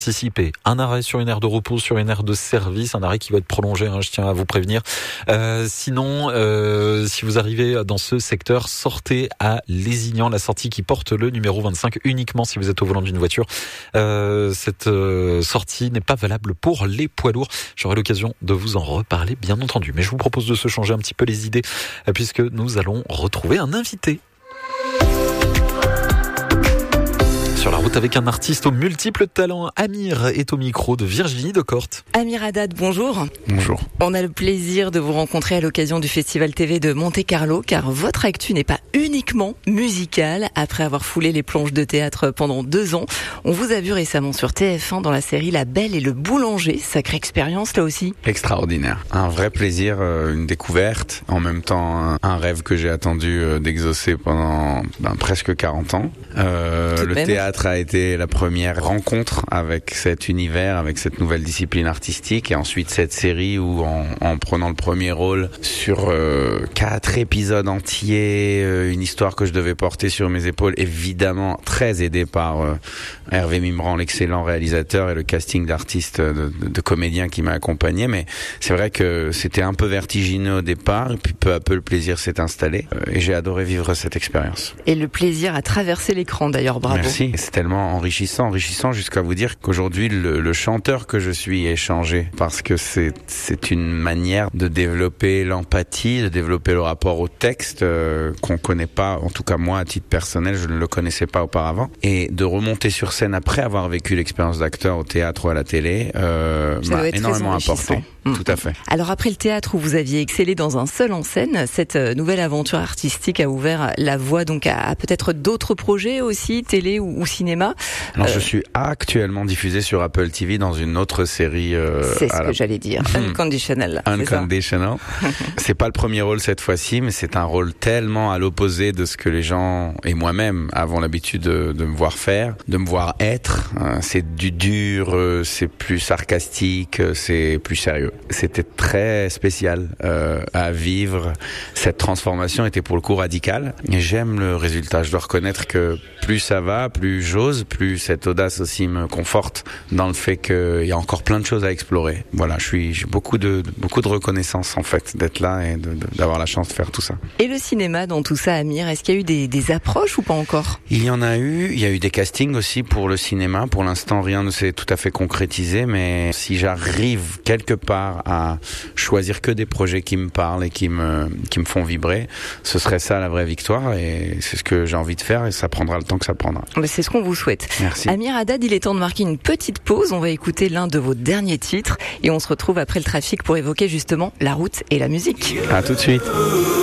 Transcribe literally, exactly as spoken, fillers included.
Anticiper un arrêt sur une aire de repos, sur une aire de service, un arrêt qui va être prolongé, hein, je tiens à vous prévenir. Euh, sinon, euh, si vous arrivez dans ce secteur, sortez à Lézignan, la sortie qui porte le numéro vingt-cinq, uniquement si vous êtes au volant d'une voiture. Euh, cette euh, sortie n'est pas valable pour les poids lourds. J'aurai l'occasion de vous en reparler, bien entendu. Mais je vous propose de se changer un petit peu les idées, puisque nous allons retrouver un invité. Sur la route avec un artiste aux multiples talents, Amir est au micro de Virginie Decorte. Amir Haddad, bonjour. Bonjour. On a le plaisir de vous rencontrer à l'occasion du Festival T V de Monte-Carlo, car votre actu n'est pas uniquement musicale. Après avoir foulé les planches de théâtre pendant deux ans, on vous a vu récemment sur T F un dans la série La Belle et le Boulanger. Sacrée expérience là aussi. Extraordinaire. Un vrai plaisir, une découverte, en même temps un rêve que j'ai attendu d'exaucer pendant ben, presque quarante ans. Euh, le même. théâtre a été la première rencontre avec cet univers, avec cette nouvelle discipline artistique, et ensuite cette série où en, en prenant le premier rôle sur euh, quatre épisodes entiers, euh, une histoire que je devais porter sur mes épaules, évidemment très aidé par euh, Hervé Mimran, l'excellent réalisateur, et le casting d'artistes, de, de, de comédiens qui m'a accompagné. Mais c'est vrai que c'était un peu vertigineux au départ, et puis peu à peu le plaisir s'est installé, euh, et j'ai adoré vivre cette expérience. Et le plaisir a traversé l'écran d'ailleurs, bravo. Merci. C'est tellement enrichissant, enrichissant jusqu'à vous dire qu'aujourd'hui le, le chanteur que je suis est changé, parce que c'est c'est une manière de développer l'empathie, de développer le rapport au texte euh, qu'on connaît pas, en tout cas moi à titre personnel je ne le connaissais pas auparavant, et de remonter sur scène après avoir vécu l'expérience d'acteur au théâtre ou à la télé euh, m'a énormément apporté. Mmh. Tout à fait. Alors après le théâtre où vous aviez excellé dans un seul en scène, cette nouvelle aventure artistique a ouvert la voie donc à, à peut-être d'autres projets aussi, télé ou, ou cinéma. Alors euh... je suis actuellement diffusé sur Apple T V dans une autre série. Euh, c'est ce que la... j'allais dire. Mmh. Unconditional. Unconditional. C'est, c'est pas le premier rôle cette fois-ci, mais c'est un rôle tellement à l'opposé de ce que les gens et moi-même avons l'habitude de, de me voir faire, de me voir être. C'est du dur, c'est plus sarcastique, c'est plus sérieux. C'était très spécial euh, à vivre. Cette transformation était pour le coup radicale. Et j'aime le résultat. Je dois reconnaître que plus ça va, plus j'ose, plus cette audace aussi me conforte dans le fait qu'il y a encore plein de choses à explorer. Voilà, je suis, j'ai beaucoup de, beaucoup de reconnaissance en fait d'être là et de, de, d'avoir la chance de faire tout ça. Et le cinéma dans tout ça, Amir, est-ce qu'il y a eu des, des approches ou pas encore ? Il y en a eu. Il y a eu des castings aussi pour le cinéma. Pour l'instant, rien ne s'est tout à fait concrétisé, mais si j'arrive quelque part à choisir que des projets qui me parlent et qui me qui me font vibrer, ce serait ça la vraie victoire, et c'est ce que j'ai envie de faire, et ça prendra le temps que ça prendra. C'est ce qu'on vous souhaite. Merci. Amir Haddad, il est temps de marquer une petite pause. On va écouter l'un de vos derniers titres et on se retrouve après le trafic pour évoquer justement la route et la musique. À tout de suite.